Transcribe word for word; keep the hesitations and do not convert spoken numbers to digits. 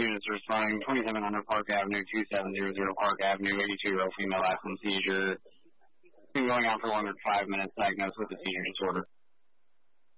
units responding, twenty-seven hundred Park Avenue, two seven zero zero Park Avenue, eighty-two-year-old female, last on seizure. Been going on for one hundred five minutes, diagnosed with a seizure disorder.